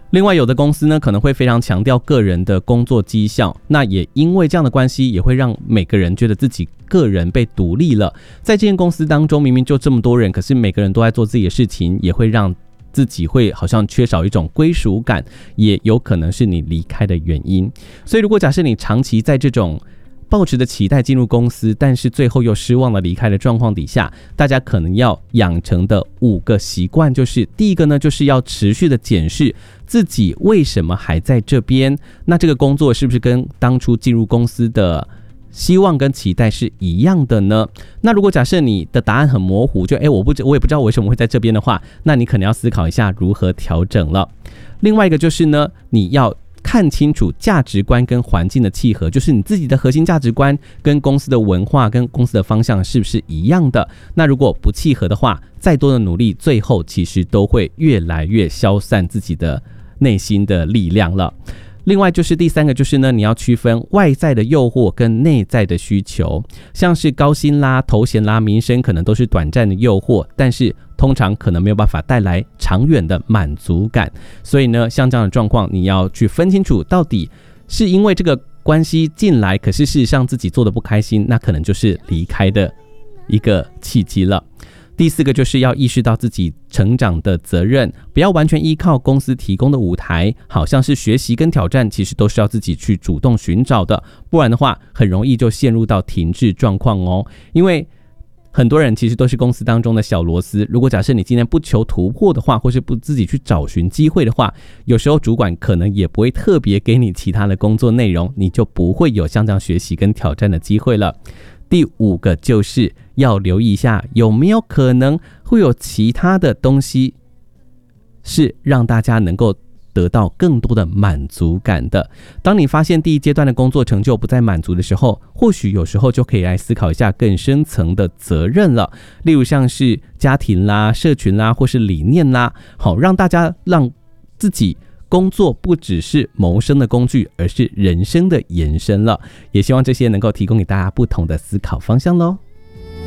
另外有的公司呢可能会非常强调个人的工作绩效，那也因为这样的关系也会让每个人觉得自己个人被独立了。在这间公司当中明明就这么多人，可是每个人都在做自己的事情，也会让自己会好像缺少一种归属感，也有可能是你离开的原因。所以如果假设你长期在这种抱持的期待进入公司，但是最后又失望的离开的状况底下，大家可能要养成的5个习惯，就是第一个呢，就是要持续的检视自己为什么还在这边，那这个工作是不是跟当初进入公司的希望跟期待是一样的呢？那如果假设你的答案很模糊，就我也不知道为什么会在这边的话，那你可能要思考一下如何调整了。另外一个就是呢，你要看清楚价值观跟环境的契合，就是你自己的核心价值观跟公司的文化跟公司的方向是不是一样的。那如果不契合的话，再多的努力最后其实都会越来越消散自己的内心的力量了。另外就是第3个就是呢，你要区分外在的诱惑跟内在的需求，像是高薪啦、头衔啦、名声可能都是短暂的诱惑，但是通常可能没有办法带来长远的满足感。所以呢，像这样的状况你要去分清楚，到底是因为这个关系进来，可是事实上自己做的不开心，那可能就是离开的一个契机了。第4个就是要意识到自己成长的责任，不要完全依靠公司提供的舞台，好像是学习跟挑战其实都是要自己去主动寻找的，不然的话很容易就陷入到停滞状况哦。因为很多人其实都是公司当中的小螺丝，如果假设你今天不求突破的话，或是不自己去找寻机会的话，有时候主管可能也不会特别给你其他的工作内容，你就不会有像这样学习跟挑战的机会了。第5个就是要留意一下，有没有可能会有其他的东西是让大家能够得到更多的满足感的。当你发现第一阶段的工作成就不再满足的时候，或许有时候就可以来思考一下更深层的责任了，例如像是家庭啦、社群啦，或是理念啦，好让大家让自己工作不只是谋生的工具，而是人生的延伸了。也希望这些能够提供给大家不同的思考方向咯。